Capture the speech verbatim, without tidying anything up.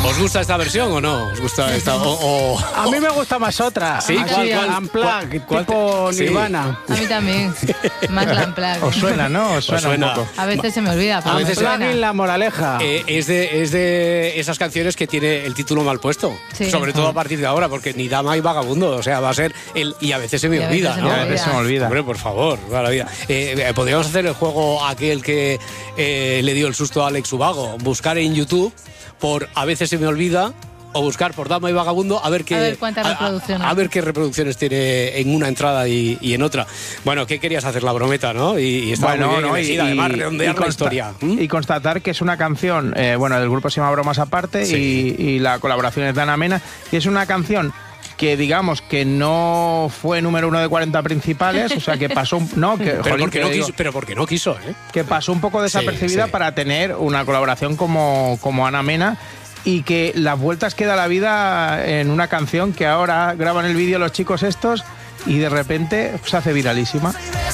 ¿Os gusta esta versión o no? ¿Os gusta esta? O, o... A mí me gusta más otra. ¿Sí? ¿Cuál, cuál? Unplugged, ¿Cuál? tipo Sí. Nirvana. A mí también. Más la Unplugged. Os suena, ¿no? Os suena, Os suena. un poco. A veces se me olvida, pero A me veces suena. Unplugged, la moraleja. Eh, es, de, es de esas canciones que tiene el título mal puesto. Sí. Sobre todo a partir de ahora, porque ni dama y vagabundo. O sea, va a ser el. Y a veces se me Y a veces olvida, se ¿no? me A veces se me olvida. Hombre, por favor, toda la vida. Eh, eh, podríamos hacer el juego aquel que eh, le dio el susto a Alex Ubago. Buscar en YouTube por A veces se me olvida. O buscar por Dama y Vagabundo a ver qué A ver cuántas a- reproducciones. A, a ver qué reproducciones tiene en una entrada y, y en otra. Bueno, ¿qué querías hacer? La brometa, ¿no? Y, y estaba Bueno, muy bien no, elegida, además redondear la consta- historia. ¿Mm? y constatar que es una canción, eh, bueno, del grupo se llama Bromas Aparte, Sí. y, y la colaboración es de Ana Mena, y es una canción que digamos que no fue número uno de cuarenta principales, o sea que pasó un, no, que, Pero, jolín, porque que no digo, quiso, pero porque no quiso, ¿eh? que pasó un poco desapercibida sí. para tener una colaboración como, como Ana Mena, y que las vueltas que da la vida en una canción que ahora graban el vídeo los chicos estos y de repente se hace viralísima.